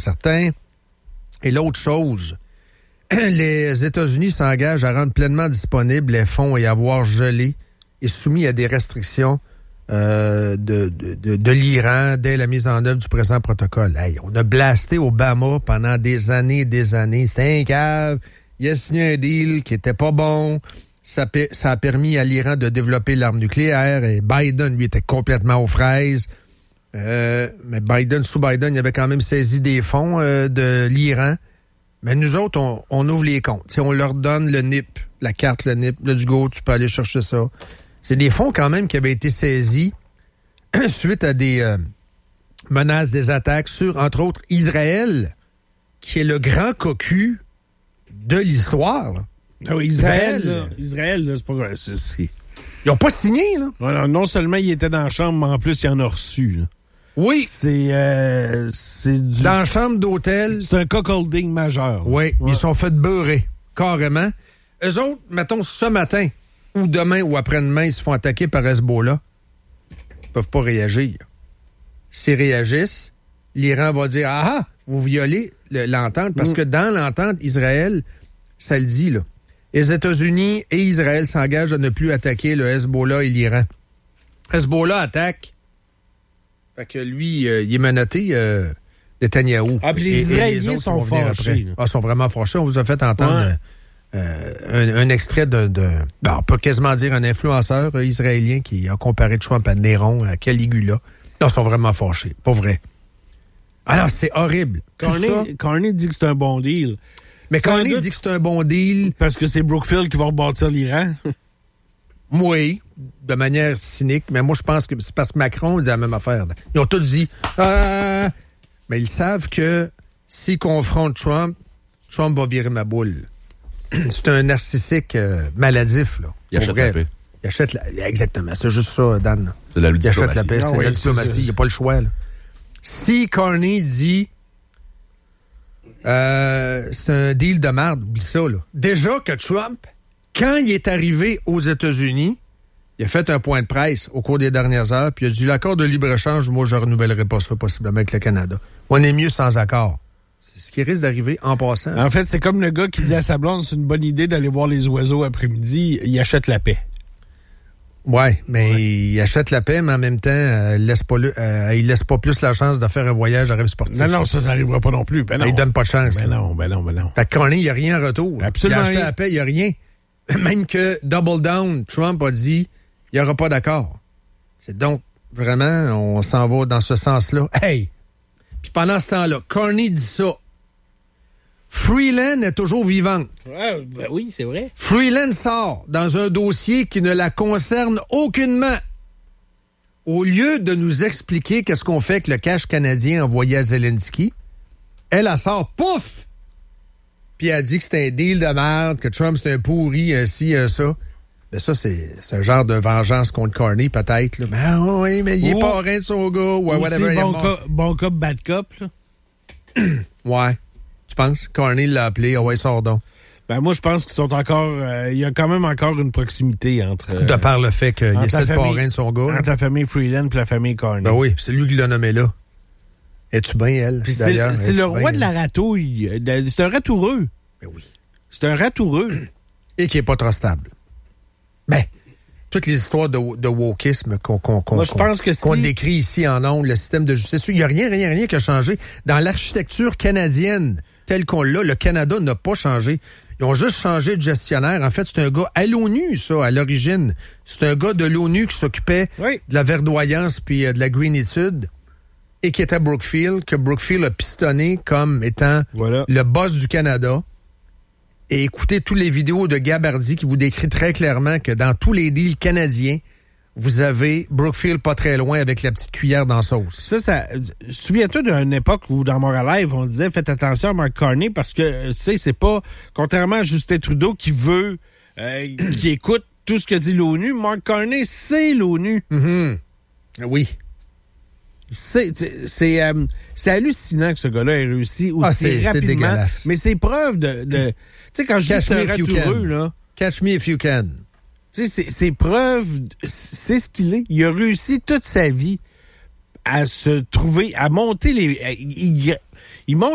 certain. Et l'autre chose, les États-Unis s'engagent à rendre pleinement disponibles les fonds et à avoir gelé et soumis à des restrictions de l'Iran dès la mise en œuvre du présent protocole. Hey, on a blasté Obama pendant des années et des années. C'était un cave. Il a signé un deal qui était pas bon. Ça a permis à l'Iran de développer l'arme nucléaire et Biden, lui, était complètement aux fraises. Mais sous Biden, il avait quand même saisi des fonds de l'Iran. Mais nous autres, on ouvre les comptes. T'sais, on leur donne le NIP, la carte, le NIP. Let's go, tu peux aller chercher ça. C'est des fonds quand même qui avaient été saisis suite à des menaces, des attaques sur, entre autres, Israël, qui est le grand cocu de l'histoire. Là. Ah oui, Israël, là, c'est pas grave. Ils n'ont pas signé, là. Voilà, non seulement il était dans la chambre, mais en plus, il en a reçu. Là. Oui. C'est dans la chambre d'hôtel. C'est un cuckolding majeur. Là. Oui, ouais. Ils sont fait beurrer, carrément. Eux autres, mettons, ce matin, ou demain, ou après-demain, ils se font attaquer par Hezbollah. Ils peuvent pas réagir. S'ils réagissent, l'Iran va dire « Ah, vous violez l'entente », parce que dans l'entente, Israël, ça le dit, là. Les États-Unis et Israël s'engagent à ne plus attaquer le Hezbollah et l'Iran. Hezbollah attaque. Fait que lui, il est menotté, Netanyahou. Ah, puis les Israéliens sont fâchés. Ah, sont vraiment fâchés. On vous a fait entendre un extrait on peut quasiment dire un influenceur israélien qui a comparé Trump à Néron, à Caligula. Ils sont vraiment fâchés. Pas vrai. Alors, c'est horrible. Carney dit que c'est un bon deal. Mais Carney dit que c'est un bon deal. Parce que c'est Brookfield qui va rebâtir l'Iran. Oui, de manière cynique. Mais moi, je pense que c'est parce que Macron dit la même affaire. Ils ont tous dit mais ils savent que s'ils confrontent Trump va virer ma boule. C'est un narcissique maladif, là. Il achète la paix. Il achète exactement. C'est juste ça, Dan. C'est la diplomatie. Il achète la paix, c'est la diplomatie. Il n'y a pas le choix, là. Si Carney dit c'est un deal de merde, oublie ça, là. Déjà que Trump, quand il est arrivé aux États-Unis, il a fait un point de presse au cours des dernières heures, puis il a dit l'accord de libre-échange, moi, je ne renouvellerai pas ça, possiblement, avec le Canada. On est mieux sans accord. C'est ce qui risque d'arriver en passant. En fait, c'est comme le gars qui dit à sa blonde, c'est une bonne idée d'aller voir les oiseaux après-midi, il achète la paix. Ouais, mais il achète la paix, mais en même temps, il laisse pas plus la chance de faire un voyage à rêve sportif. Non, ça n'arrivera pas non plus. Ben non. Il donne pas de chance. Ben non. Fait que Carney, il n'y a rien en retour. Absolument. Il a acheté la paix, il n'y a rien. Même que Double Down, Trump a dit, il n'y aura pas d'accord. C'est donc, vraiment, on s'en va dans ce sens-là. Hey! Puis pendant ce temps-là, Carney dit ça. Freeland est toujours vivante. Ouais, ben oui, c'est vrai. Freeland sort dans un dossier qui ne la concerne aucunement. Au lieu de nous expliquer qu'est-ce qu'on fait avec le cash canadien envoyé à Zelensky, elle sort, pouf! Puis elle dit que c'est un deal de merde, que Trump c'est un pourri, ci, ça. Mais ça, c'est un genre de vengeance contre Carney, peut-être. Là. Ben oui, mais il est pas rien de son gars. Ouais, whatever. Bon cop, bad cop, là. Ouais. Tu penses? Carney l'a appelé. Ah ouais, sort donc. Ben moi, je pense qu'ils sont encore... il y a quand même encore une proximité entre... de par le fait qu'il essaie de pas rien de son gars. Entre la famille Freeland et la famille Carney. Ben oui, c'est lui qui l'a nommé là. Es-tu bien, elle, d'ailleurs? C'est le roi de la ratouille. C'est un ratoureux. Ben oui. C'est un ratoureux. Et qui est pas trop stable. Ben, toutes les histoires de wokisme qu'on décrit ici en ondes, le système de justice, il n'y a rien qui a changé. Dans l'architecture canadienne telle qu'on l'a, le Canada n'a pas changé. Ils ont juste changé de gestionnaire. En fait, c'est un gars à l'ONU, ça, à l'origine. C'est un gars de l'ONU qui s'occupait de la verdoyance puis de la greenitude et qui était à Brookfield, que Brookfield a pistonné comme étant le boss du Canada. Et écoutez toutes les vidéos de Gabardi qui vous décrit très clairement que dans tous les deals canadiens, vous avez Brookfield pas très loin avec la petite cuillère dans la sauce. Ça, souviens-toi d'une époque où dans Montréal Live, on disait faites attention à Mark Carney parce que, tu sais, c'est pas, contrairement à Justin Trudeau qui veut, qui écoute tout ce que dit l'ONU, Mark Carney, c'est l'ONU. Mm-hmm. Oui. C'est hallucinant que ce gars-là ait réussi aussi rapidement. C'est dégueulasse. Mais c'est preuve de tu sais, quand je dis c'est un ratoureux, là. Catch me if you can. Tu sais, c'est preuve, c'est ce qu'il est. Il a réussi toute sa vie à se trouver, à monter il monte